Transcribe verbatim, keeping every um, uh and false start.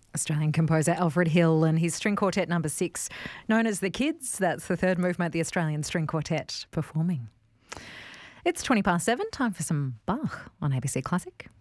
Australian composer Alfred Hill and his string quartet number six, known as The Kids. That's the third movement the Australian String Quartet performing. It's twenty past seven, time for some Bach on A B C Classic.